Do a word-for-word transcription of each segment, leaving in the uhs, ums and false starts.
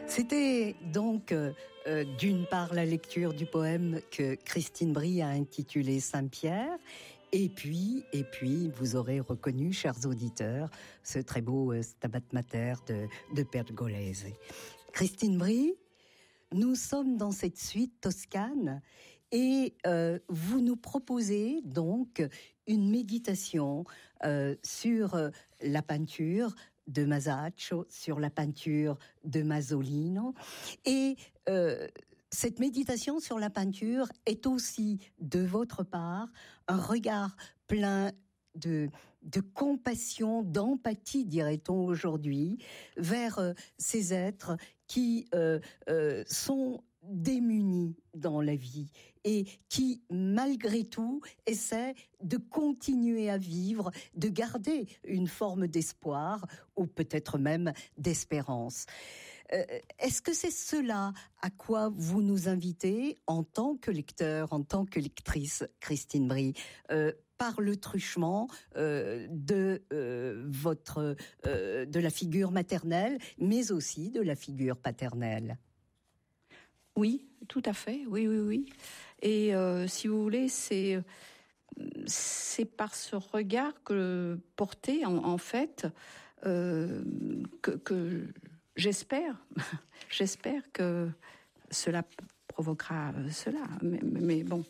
C'était donc euh, euh, d'une part la lecture du poème que Christine Brie a intitulé Saint-Pierre, et puis, et puis, vous aurez reconnu, chers auditeurs, ce très beau euh, Stabat Mater de, de Pergolese. Christine Brie, nous sommes dans cette suite toscane et euh, vous nous proposez donc une méditation euh, sur euh, la peinture de Masaccio, sur la peinture de Masolino. Et euh, cette méditation sur la peinture est aussi, de votre part, un regard plein de, de compassion, d'empathie, dirait-on aujourd'hui, vers euh, ces êtres qui euh, euh, sont démunis dans la vie et qui, malgré tout, essaient de continuer à vivre, de garder une forme d'espoir ou peut-être même d'espérance. Euh, est-ce que c'est cela à quoi vous nous invitez en tant que lecteur, en tant que lectrice, Christine Brie, euh, par le truchement euh, de euh, votre euh, de la figure maternelle, mais aussi de la figure paternelle? Oui, tout à fait, oui, oui, oui. Et euh, si vous voulez, c'est c'est par ce regard que porté, en, en fait, euh, que, que j'espère, j'espère que cela provoquera cela. Mais, mais bon.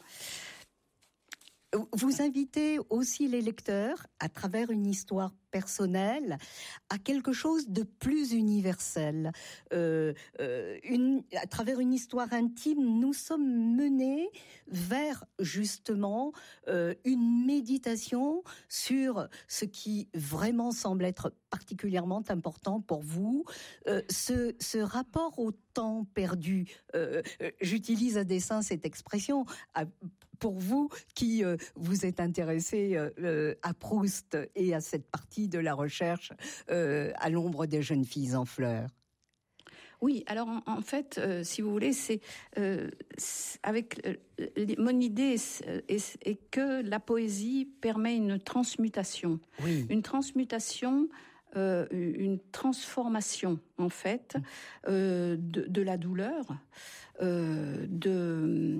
Vous invitez aussi les lecteurs, à travers une histoire personnelle, à quelque chose de plus universel. Euh, euh, une, à travers une histoire intime, nous sommes menés vers justement euh, une méditation sur ce qui vraiment semble être particulièrement important pour vous, euh, ce, ce rapport au temps perdu. Euh, j'utilise à dessein cette expression à, pour vous qui euh, vous êtes intéressé euh, à Proust et à cette partie de la recherche euh, à l'ombre des jeunes filles en fleurs. Oui, alors en, en fait, euh, si vous voulez, c'est, euh, c'est avec euh, mon idée est, est, est que la poésie permet une transmutation, oui. une transmutation. Euh, une transformation en fait euh, de, de la douleur, euh, de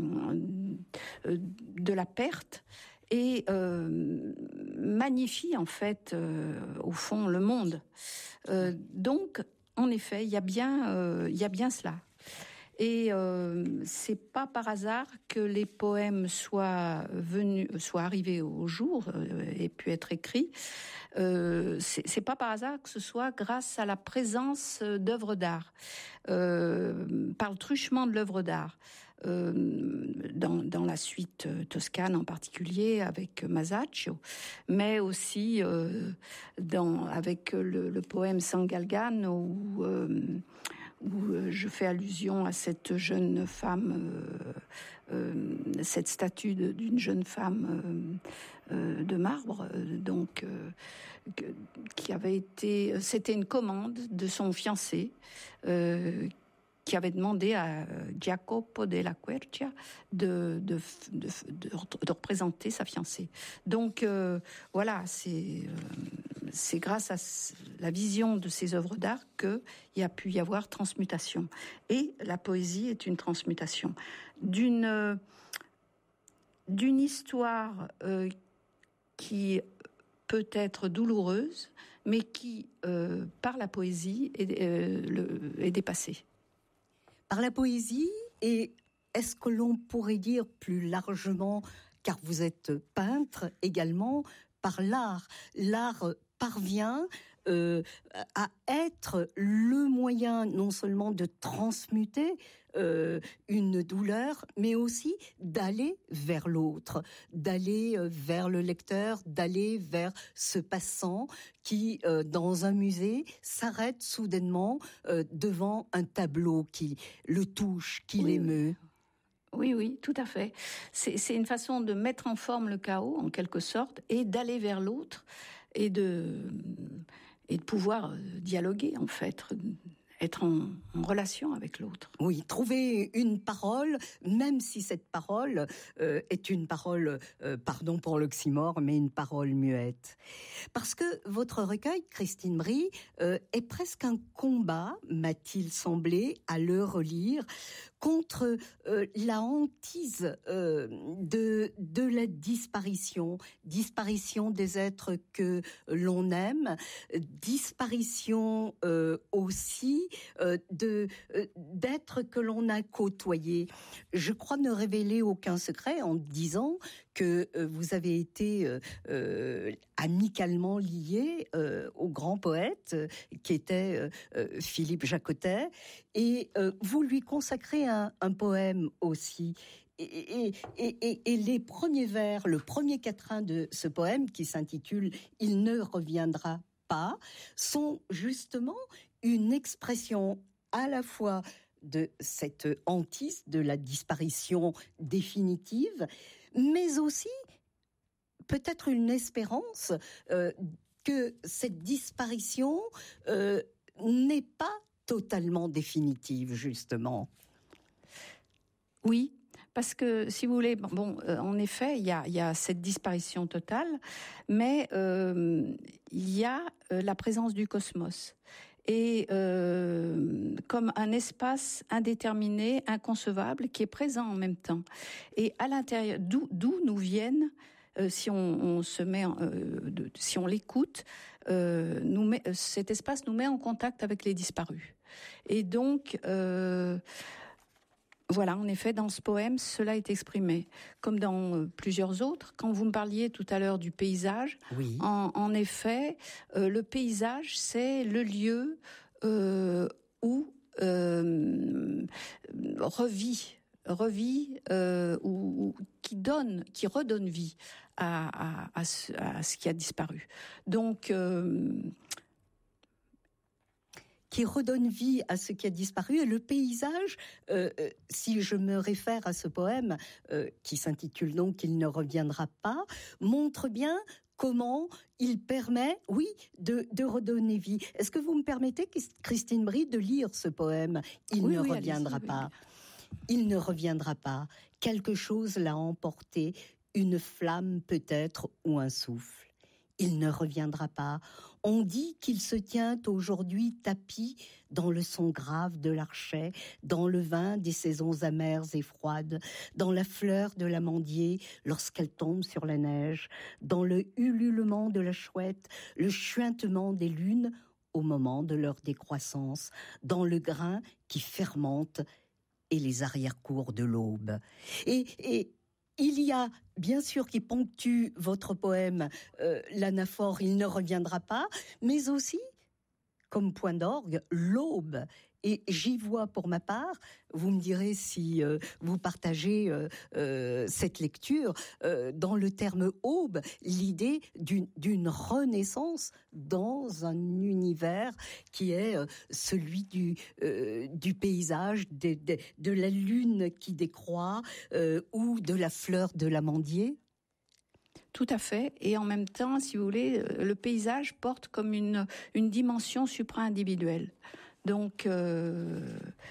de la perte et euh, magnifie en fait euh, au fond le monde. Euh, donc en effet, il y a bien euh, il y a bien cela. Et euh, c'est pas par hasard que les poèmes soient venus, soient arrivés au jour euh, et pu être écrits. Euh, c'est, c'est pas par hasard que ce soit grâce à la présence d'œuvres d'art, euh, par le truchement de l'œuvre d'art. Euh, dans, dans la suite toscane en particulier avec Masaccio, mais aussi euh, dans avec le, le poème San Galgano où, euh, où je fais allusion à cette jeune femme, euh, euh, cette statue de, d'une jeune femme euh, euh, de marbre, donc euh, que, qui avait été, c'était une commande de son fiancé. Euh, qui avait demandé à Jacopo della Quercia de, de, de, de, de représenter sa fiancée. Donc euh, voilà, c'est, euh, c'est grâce à la vision de ces œuvres d'art qu'il y a pu y avoir transmutation. Et la poésie est une transmutation d'une, euh, d'une histoire euh, qui peut être douloureuse, mais qui, euh, par la poésie, est, euh, le, est dépassée. Par la poésie, et est-ce que l'on pourrait dire plus largement, car vous êtes peintre également, par l'art. L'art parvient euh, à être le moyen non seulement de transmuter euh, une douleur, mais aussi d'aller vers l'autre, d'aller vers le lecteur, d'aller vers ce passant qui, euh, dans un musée, s'arrête soudainement euh, devant un tableau qui le touche, qui oui, l'émeut. Oui, oui, tout à fait. C'est, c'est une façon de mettre en forme le chaos, en quelque sorte, et d'aller vers l'autre, et de, et de pouvoir dialoguer, en fait, être en, en relation avec l'autre. Oui, trouver une parole, même si cette parole euh, est une parole, euh, pardon pour l'oxymore, mais une parole muette. Parce que votre recueil, Christine Brie, euh, est presque un combat, m'a-t-il semblé, à le relire, contre euh, la hantise euh, de, de la disparition, disparition des êtres que l'on aime, disparition euh, aussi euh, de, euh, d'êtres que l'on a côtoyés. Je crois ne révéler aucun secret en disant que euh, vous avez été euh, euh, amicalement lié euh, au grand poète euh, qui était euh, euh, Philippe Jacotet, et euh, vous lui consacrez un, un poème aussi. Et, et, et, et les premiers vers, le premier quatrain de ce poème qui s'intitule « Il ne reviendra pas » sont justement une expression à la fois de cette hantise, de la disparition définitive, mais aussi peut-être une espérance euh, que cette disparition euh, n'est pas totalement définitive, justement. Oui, parce que, si vous voulez, bon, euh, en effet, il y a, y a cette disparition totale, mais euh, il y a euh, la présence du cosmos. Et euh, comme un espace indéterminé, inconcevable, qui est présent en même temps. Et à l'intérieur, d'où, d'où nous viennent, euh, si on, on se met, euh, de, si on l'écoute, euh, nous met, cet espace nous met en contact avec les disparus. Et donc, euh, voilà, en effet, dans ce poème, cela est exprimé. Comme dans euh, plusieurs autres, quand vous me parliez tout à l'heure du paysage, oui. en, en effet, euh, le paysage, c'est le lieu euh, où euh, revit, revit euh, ou, ou qui donne, qui redonne vie à, à, à, ce, à ce qui a disparu. Donc, euh, qui redonne vie à ce qui a disparu. Et le paysage, euh, si je me réfère à ce poème, euh, qui s'intitule donc « Il ne reviendra pas », montre bien comment il permet, oui, de, de redonner vie. Est-ce que vous me permettez, Christine Brie, de lire ce poème « Il oui, ne oui, reviendra allez-y, pas oui. ». Il ne reviendra pas. Quelque chose l'a emporté, une flamme peut-être ou un souffle. Il ne reviendra pas. On dit qu'il se tient aujourd'hui tapi dans le son grave de l'archet, dans le vin des saisons amères et froides, dans la fleur de l'amandier lorsqu'elle tombe sur la neige, dans le ululement de la chouette, le chuintement des lunes au moment de leur décroissance, dans le grain qui fermente et les arrière-cours de l'aube. Et, et il y a, bien sûr, qui ponctue votre poème, euh, l'anaphore « Il ne reviendra pas », mais aussi, comme point d'orgue, l'aube. Et j'y vois, pour ma part, vous me direz si euh, vous partagez euh, euh, cette lecture, euh, dans le terme aube, l'idée d'une, d'une renaissance dans un univers qui est euh, celui du, euh, du paysage, de, de, de la lune qui décroît euh, ou de la fleur de l'amandier. Tout à fait. Et en même temps, si vous voulez, le paysage porte comme une, une dimension supra-individuelle. Donc, euh,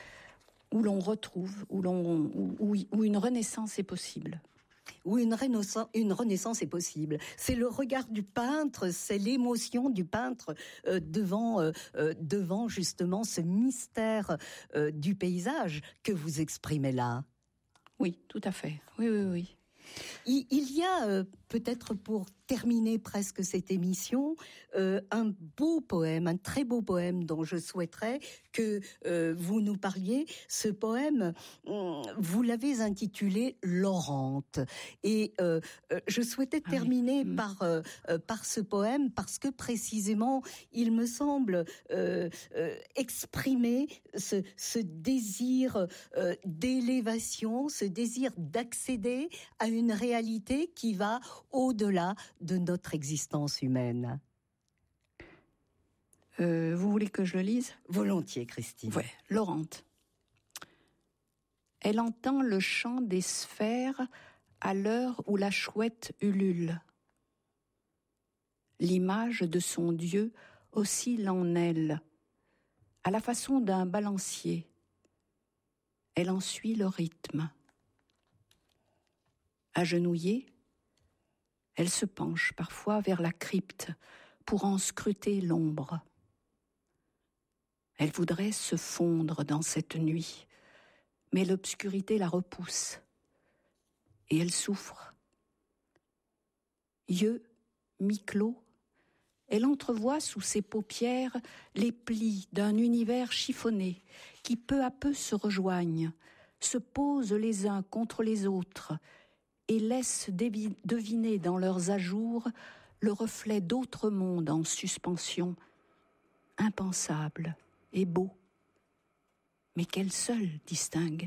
où l'on retrouve, où, l'on, où, où une renaissance est possible. Où une renaissance, une renaissance est possible. C'est le regard du peintre, c'est l'émotion du peintre euh, devant, euh, devant justement ce mystère euh, du paysage que vous exprimez là. Oui, tout à fait. Oui, oui, oui. Il, il y a euh, peut-être pour terminer presque cette émission euh, un beau poème, un très beau poème dont je souhaiterais que euh, vous nous parliez. Ce poème, vous l'avez intitulé Laurente, et euh, je souhaitais terminer ah oui. par euh, par ce poème parce que précisément il me semble euh, euh, exprimer ce, ce désir euh, d'élévation, ce désir d'accéder à une réalité qui va au-delà de notre existence humaine. Euh, vous voulez que je le lise ? Volontiers, Christine. Ouais, Laurente. Elle entend le chant des sphères à l'heure où la chouette ulule. L'image de son Dieu oscille en elle. À la façon d'un balancier, elle en suit le rythme. Agenouillée, elle se penche parfois vers la crypte pour en scruter l'ombre. Elle voudrait se fondre dans cette nuit, mais l'obscurité la repousse et elle souffre. Yeux mi-clos, elle entrevoit sous ses paupières les plis d'un univers chiffonné qui peu à peu se rejoignent, se posent les uns contre les autres et laissent dévi- deviner dans leurs ajours le reflet d'autres mondes en suspension, impensables et beaux, mais qu'elle seule distingue.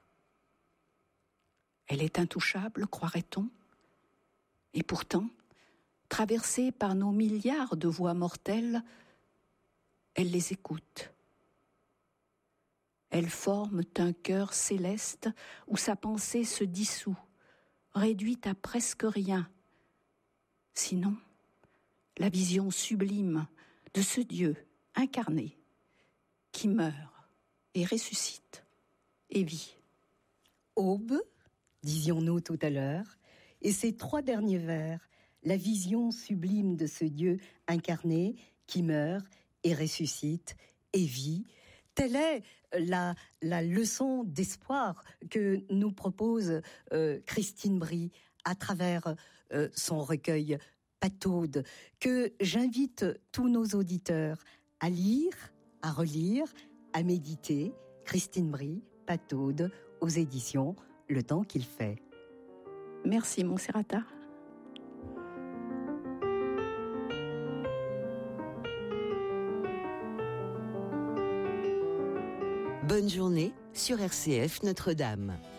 Elle est intouchable, croirait-on, et pourtant, traversée par nos milliards de voix mortelles, elle les écoute. Elles forment un cœur céleste où sa pensée se dissout, réduite à presque rien. Sinon, la vision sublime de ce Dieu incarné qui meurt et ressuscite et vit. Aube, disions-nous tout à l'heure, et ces trois derniers vers, la vision sublime de ce Dieu incarné qui meurt et ressuscite et vit, telle est la, la leçon d'espoir que nous propose euh, Christine Brie à travers euh, son recueil Pataude, que j'invite tous nos auditeurs à lire, à relire, à méditer. Christine Brie, Pataude, aux éditions Le Temps qu'il fait. Merci, Monserrata. Bonne journée sur R C F Notre-Dame.